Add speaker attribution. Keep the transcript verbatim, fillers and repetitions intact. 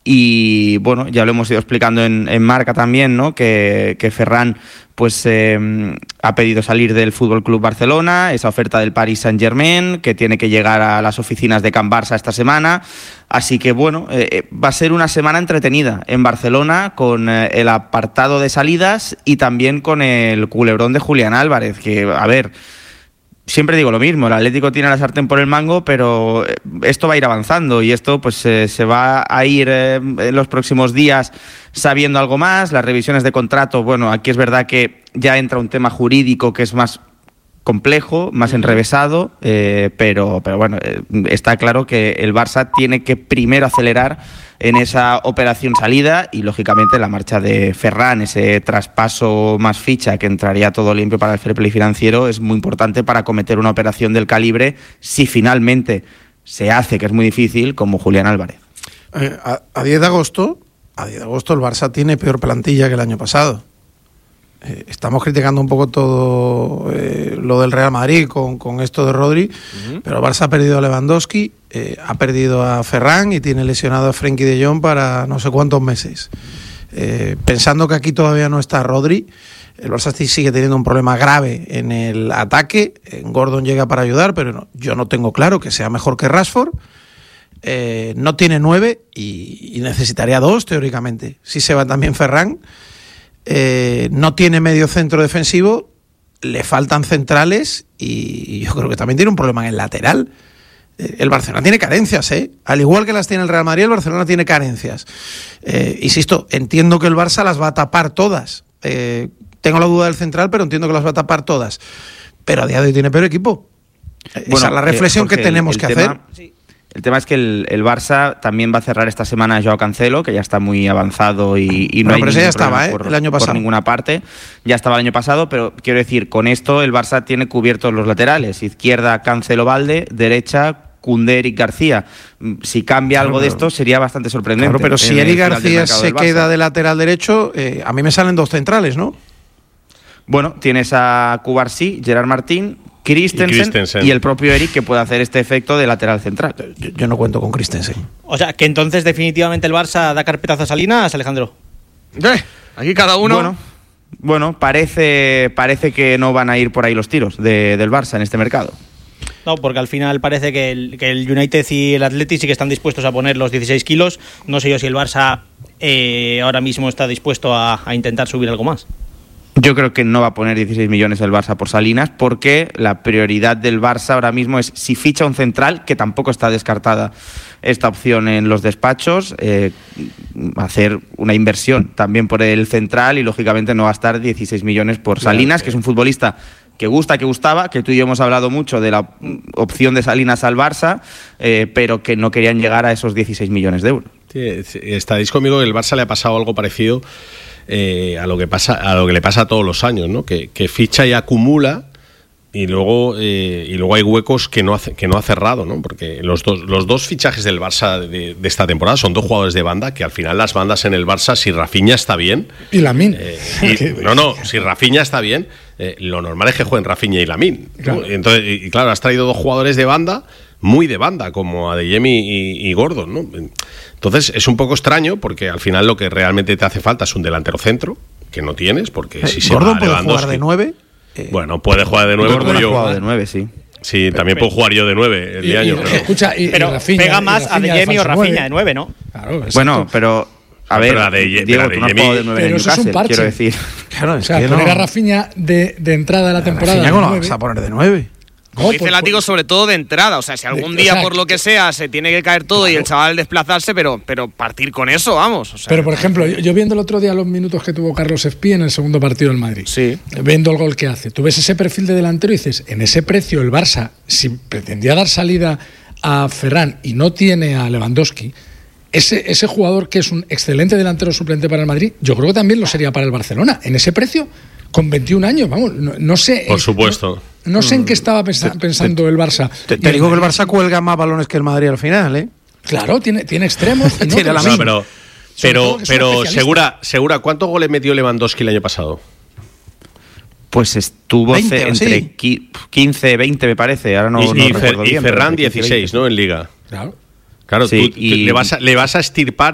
Speaker 1: Y bueno, ya lo hemos ido explicando en, en Marca también, ¿no? Que, que Ferran pues eh, ha pedido salir del F C Barcelona, esa oferta del Paris Saint-Germain, que tiene que llegar a las oficinas de Can Barça esta semana. Así que bueno, eh, va a ser una semana entretenida en Barcelona, con eh, el apartado de salidas y también con el culebrón de Julián Álvarez, que a ver... Siempre digo lo mismo, el Atlético tiene la sartén por el mango, pero esto va a ir avanzando y esto pues eh, se va a ir eh, en los próximos días sabiendo algo más. Las revisiones de contrato, bueno, aquí es verdad que ya entra un tema jurídico que es más complejo, más enrevesado, eh, pero, pero bueno, eh, está claro que el Barça tiene que primero acelerar en esa operación salida y lógicamente la marcha de Ferran, ese traspaso más ficha que entraría todo limpio para el fair play financiero, es muy importante para acometer una operación del calibre si finalmente se hace, que es muy difícil, como Julián Álvarez.
Speaker 2: Eh, a, a diez de agosto, a diez de agosto el Barça tiene peor plantilla que el año pasado. Eh, estamos criticando un poco todo eh, lo del Real Madrid con, con esto de Rodri, uh-huh. pero el Barça ha perdido a Lewandowski, eh, ha perdido a Ferran y tiene lesionado a Frenkie de Jong para no sé cuántos meses. Eh, pensando que aquí todavía no está Rodri, el Barça sigue teniendo un problema grave en el ataque. Gordon llega para ayudar, pero no, yo no tengo claro que sea mejor que Rashford. Eh, no tiene nueve y, y necesitaría dos, teóricamente. Si se va también Ferran. Eh, no tiene medio centro defensivo, le faltan centrales y yo creo que también tiene un problema en el lateral. Eh, el Barcelona tiene carencias, ¿eh? Al igual que las tiene el Real Madrid, el Barcelona tiene carencias. Eh, insisto, entiendo que el Barça las va a tapar todas. Eh, tengo la duda del central, pero entiendo que las va a tapar todas. Pero a día de hoy tiene peor equipo. Bueno, esa es la reflexión eh, Jorge, que tenemos el, el que tema... hacer. Sí.
Speaker 1: El tema es que el, el Barça también va a cerrar esta semana a Joao Cancelo, que ya está muy avanzado y, y no
Speaker 2: bueno,
Speaker 1: hay
Speaker 2: pero
Speaker 1: ningún
Speaker 2: ya estaba, ¿eh?
Speaker 1: por,
Speaker 2: el año pasado.
Speaker 1: por ninguna parte. Ya estaba el año pasado, pero quiero decir, con esto el Barça tiene cubiertos los laterales. Izquierda, Cancelo Valde, derecha, Koundé, Eric García. Si cambia
Speaker 2: claro,
Speaker 1: algo
Speaker 2: pero,
Speaker 1: de esto sería bastante sorprendente.
Speaker 2: Claro, pero si Eric García se queda de lateral derecho, eh, a mí me salen dos centrales, ¿no?
Speaker 1: Bueno, tienes a Cubarsí, Gerard Martín, Christensen y, Christensen y el propio Eric, que puede hacer este efecto de lateral central.
Speaker 2: Yo, yo no cuento con Christensen.
Speaker 3: O sea, que entonces definitivamente el Barça da carpetazo a Salinas, Alejandro.
Speaker 4: Eh, aquí cada uno...
Speaker 1: Bueno, bueno parece, parece que no van a ir por ahí los tiros de, del Barça en este mercado.
Speaker 3: No, porque al final parece que el, que el United y el Athletic sí que están dispuestos a poner los dieciséis kilos. No sé yo si el Barça eh, ahora mismo está dispuesto a, a intentar subir algo más.
Speaker 1: Yo creo que no va a poner dieciséis millones el Barça por Salinas, porque la prioridad del Barça ahora mismo es, si ficha un central, que tampoco está descartada esta opción en los despachos, eh, hacer una inversión también por el central y lógicamente no gastar dieciséis millones por Salinas, que es un futbolista que gusta, que gustaba, que tú y yo hemos hablado mucho de la opción de Salinas al Barça, eh, pero que no querían llegar a esos dieciséis millones de euros.
Speaker 5: Sí, estáis conmigo que el Barça le ha pasado algo parecido Eh, a lo que pasa a lo que le pasa todos los años, ¿no? Que, que ficha y acumula y luego eh, y luego hay huecos que no hace, que no ha cerrado, ¿no? Porque los dos los dos fichajes del Barça de, de esta temporada son dos jugadores de banda, que al final las bandas en el Barça, si Rafinha está bien
Speaker 6: y Lamine
Speaker 5: eh, y, no no si Rafinha está bien, eh, lo normal es que jueguen Rafinha y Lamine, ¿no? Claro. Entonces, y, y claro, has traído dos jugadores de banda, muy de banda, como Adeyemi y, y Gordon, ¿no? Entonces es un poco extraño, porque al final lo que realmente te hace falta es un delantero centro, que no tienes, porque eh, si se
Speaker 2: Gordon
Speaker 5: va
Speaker 2: puede jugar de nueve.
Speaker 5: Eh, bueno, puede jugar de nueve
Speaker 1: Gordon
Speaker 5: como
Speaker 1: ha
Speaker 5: yo.
Speaker 1: jugado de nueve, sí.
Speaker 5: Sí, también puedo jugar yo de nueve el
Speaker 6: y,
Speaker 5: año.
Speaker 6: Y,
Speaker 5: pero
Speaker 6: escucha, y,
Speaker 3: pero
Speaker 6: y Rafinha,
Speaker 3: pega más
Speaker 6: a
Speaker 3: Adeyemi o Rafinha de nueve, ¿no?
Speaker 6: Claro,
Speaker 1: bueno, pero a ver,
Speaker 5: pero de,
Speaker 1: Diego,
Speaker 5: de
Speaker 1: tú no has jugado de nueve
Speaker 6: pero
Speaker 1: en
Speaker 6: eso es un parche.
Speaker 1: Quiero decir.
Speaker 2: Claro,
Speaker 6: o sea,
Speaker 2: es que
Speaker 6: poner
Speaker 2: no.
Speaker 6: a Rafinha de, de entrada de la temporada.
Speaker 2: Rafinha, ¿cómo lo vas a poner de nueve?
Speaker 4: Como
Speaker 6: No,
Speaker 4: dice
Speaker 6: pues,
Speaker 4: Látigo,
Speaker 6: pues,
Speaker 4: sobre todo de entrada. O sea, si algún
Speaker 6: de,
Speaker 4: día,
Speaker 6: o sea,
Speaker 4: por lo que sea, se tiene que caer todo, claro, y el chaval desplazarse, pero, pero partir con eso, vamos. O sea,
Speaker 6: pero, por ejemplo, yo, yo viendo el otro día los minutos que tuvo Carlos Espí en el segundo partido del Madrid,
Speaker 1: sí,
Speaker 6: viendo el gol que hace, tú ves ese perfil de delantero y dices, en ese precio el Barça, si pretendía dar salida a Ferran y no tiene a Lewandowski, ese, ese jugador que es un excelente delantero suplente para el Madrid, yo creo que también lo sería para el Barcelona. En ese precio, con veintiún años, vamos, no, no sé...
Speaker 5: Por supuesto.
Speaker 6: No, no sé en qué estaba pensa, pensando
Speaker 2: te,
Speaker 6: el Barça.
Speaker 2: Te, te digo que el Barça cuelga más balones que el Madrid al final, ¿eh?
Speaker 6: Claro, tiene, tiene extremos. Y no,
Speaker 2: tiene la
Speaker 5: no,
Speaker 2: misma.
Speaker 5: pero pero, pero segura, segura, ¿cuántos goles metió Lewandowski el año pasado?
Speaker 1: Pues estuvo
Speaker 2: veinte,
Speaker 1: entre
Speaker 2: sí.
Speaker 1: quince, veinte me parece. Ahora no,
Speaker 5: y,
Speaker 1: no
Speaker 5: y,
Speaker 1: recuerdo
Speaker 5: Fer,
Speaker 1: bien,
Speaker 5: y Ferran
Speaker 1: pero
Speaker 5: dieciséis, ¿no? En Liga.
Speaker 6: Claro.
Speaker 5: Claro,
Speaker 1: sí,
Speaker 5: tú,
Speaker 1: y...
Speaker 5: le, vas a, le vas a estirpar